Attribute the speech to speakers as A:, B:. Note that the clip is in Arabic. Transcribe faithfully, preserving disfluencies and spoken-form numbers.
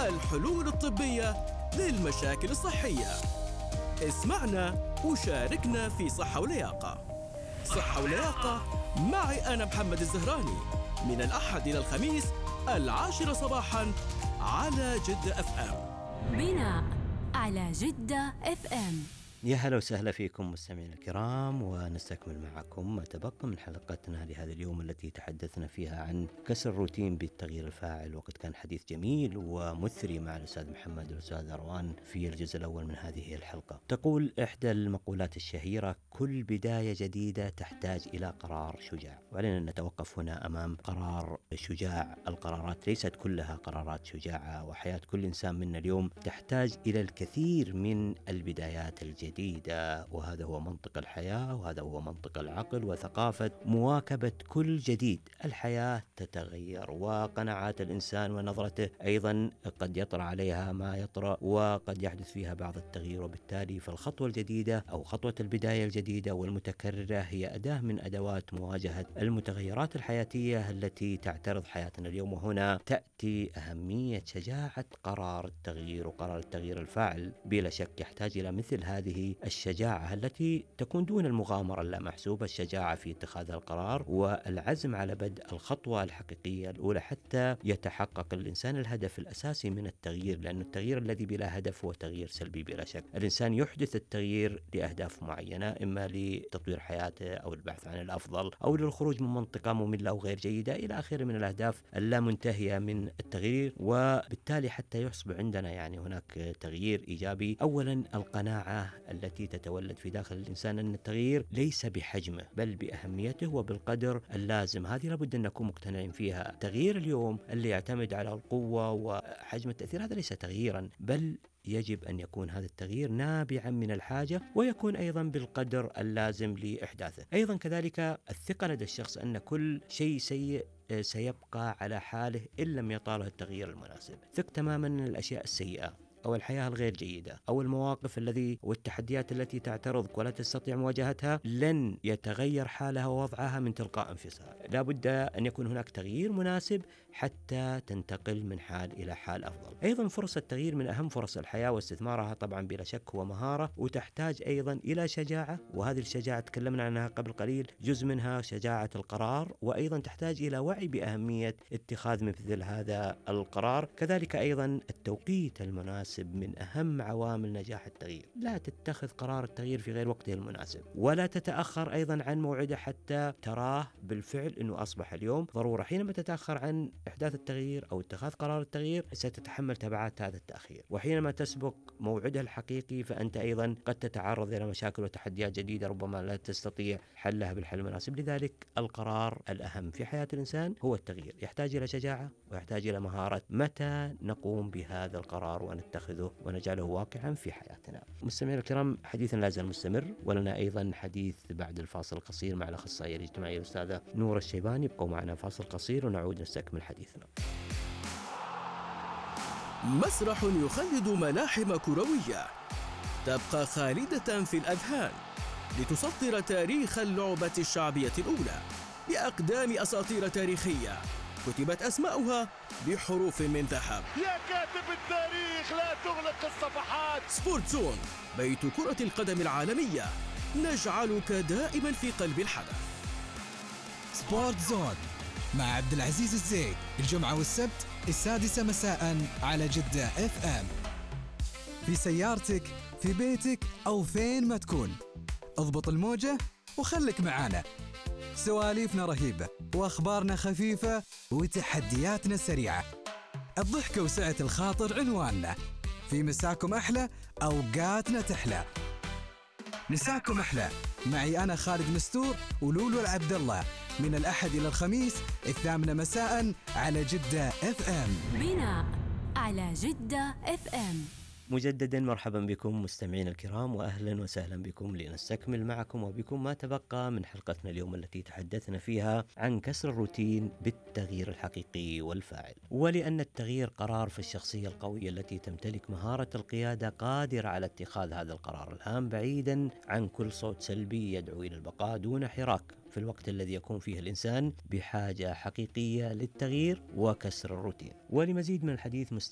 A: الحلول الطبية للمشاكل الصحية. اسمعنا وشاركنا في صحة ولياقة. صحة ولياقة معي أنا محمد الزهراني، من الأحد إلى الخميس العاشرة صباحاً على جدة اف ام.
B: بناء على جدة اف ام.
C: يا هلا وسهلا فيكم مستمعين الكرام، ونستكمل معكم ما تبقى من حلقتنا لهذا اليوم التي تحدثنا فيها عن كسر الروتين بالتغيير الفاعل. وقد كان حديث جميل ومثري مع الأستاذ محمد والأستاذ روان في الجزء الأول من هذه الحلقة. تقول إحدى المقولات الشهيرة: كل بداية جديدة تحتاج إلى قرار شجاع. وعلينا أن نتوقف هنا أمام قرار شجاع. القرارات ليست كلها قرارات شجاعة، وحياة كل إنسان منا اليوم تحتاج إلى الكثير من البدايات الجديدة جديدة، وهذا هو منطق الحياة، وهذا هو منطق العقل وثقافة مواكبة كل جديد. الحياة تتغير، وقناعات الإنسان ونظرته أيضا قد يطرأ عليها ما يطرأ، وقد يحدث فيها بعض التغيير. وبالتالي فالخطوة الجديدة أو خطوة البداية الجديدة والمتكررة هي أداة من أدوات مواجهة المتغيرات الحياتية التي تعترض حياتنا اليوم. وهنا تأتي أهمية شجاعة قرار التغيير، وقرار التغيير الفاعل بلا شك يحتاج إلى مثل هذه الشجاعة التي تكون دون المغامرة اللامحسوبة، الشجاعة في اتخاذ القرار والعزم على بدء الخطوة الحقيقية الأولى حتى يتحقق الإنسان الهدف الأساسي من التغيير، لأن التغيير الذي بلا هدف هو تغيير سلبي بلا شك. الإنسان يحدث التغيير لأهداف معينة، إما لتطوير حياته أو البحث عن الأفضل أو للخروج من منطقة مملة أو غير جيدة إلى آخره من الأهداف اللامنتهية من التغيير. وبالتالي حتى يحصل عندنا يعني هناك تغيير إيجابي، أولا القناعة التي تتولد في داخل الإنسان أن التغيير ليس بحجمه بل بأهميته وبالقدر اللازم. هذه لابد أن نكون مقتنعين فيها. تغيير اليوم اللي يعتمد على القوة وحجم التأثير هذا ليس تغييرا، بل يجب أن يكون هذا التغيير نابعا من الحاجة، ويكون أيضا بالقدر اللازم لإحداثه. أيضا كذلك الثقة لدى الشخص أن كل شيء سيء سيبقى على حاله إن لم يطاله التغيير المناسب. ثق تماما أن الأشياء السيئة أو الحياة الغير جيدة أو المواقف الذي والتحديات التي تعترضك ولا تستطيع مواجهتها لن يتغير حالها ووضعها من تلقاء أنفسها. لا بد أن يكون هناك تغيير مناسب حتى تنتقل من حال إلى حال أفضل. أيضا فرصة التغيير من أهم فرص الحياة، واستثمارها طبعا بلا شك هو مهارة، وتحتاج أيضا إلى شجاعة. وهذه الشجاعة تكلمنا عنها قبل قليل، جزء منها شجاعة القرار، وأيضا تحتاج إلى وعي بأهمية اتخاذ مثل هذا القرار. كذلك أيضا التوقيت المناسب من أهم عوامل نجاح التغيير. لا تتخذ قرار التغيير في غير وقته المناسب، ولا تتأخر أيضا عن موعده حتى تراه بالفعل أنه أصبح اليوم ضرورة. حينما تتأخر عن إحداث التغيير أو اتخاذ قرار التغيير ستتحمل تبعات هذا التأخير، وحينما تسبق موعده الحقيقي فأنت أيضا قد تتعرض إلى مشاكل وتحديات جديدة ربما لا تستطيع حلها بالحل المناسب. لذلك القرار الأهم في حياة الإنسان هو التغيير، يحتاج إلى شجاعة ويحتاج إلى مهارة. متى نقوم بهذا القرار ونتخذ ونجعله واقعا في حياتنا؟ مستمعينا الكرام، حديثنا لا زال مستمر، ولنا أيضا حديث بعد الفاصل القصير مع الأخصائية الاجتماعية الأستاذة نورة الشيباني. ابقوا معنا فاصل قصير ونعود نستكمل حديثنا.
A: مسرح يخلد ملاحم كروية تبقى خالدة في الأذهان لتسطر تاريخ اللعبة الشعبية الأولى بأقدام أساطير تاريخية كتبت أسماؤها بحروف من ذهب.
D: يا كاتب التاريخ لا تغلق الصفحات.
A: سبورت زون، بيت كرة القدم العالمية، نجعلك دائما في قلب الحدث.
E: سبورت زون مع عبد العزيز الزيد، الجمعة والسبت السادسة مساء على جدة اف ام. في سيارتك، في بيتك أو فين ما تكون، اضبط الموجة وخلك معانا. سواليفنا رهيبة وأخبارنا خفيفة وتحدياتنا سريعة. الضحكة وسعة الخاطر عنواننا. في مساكم أحلى، أوقاتنا تحلى. مساكم أحلى معي أنا خالد مستور ولولو العبد الله، من الأحد إلى الخميس الثامنة مساء على جدة اف ام.
B: بناء على جدة اف ام.
C: مجددا مرحبا بكم مستمعين الكرام، وأهلا وسهلا بكم لنستكمل معكم وبكم ما تبقى من حلقتنا اليوم التي تحدثنا فيها عن كسر الروتين بالتغيير الحقيقي والفاعل. ولأن التغيير قرار، في الشخصية القوية التي تمتلك مهارة القيادة قادرة على اتخاذ هذا القرار الهام بعيدا عن كل صوت سلبي يدعو إلى البقاء دون حراك، في الوقت الذي يكون فيه الإنسان بحاجة حقيقية للتغيير وكسر الروتين. ولمزيد من الحديث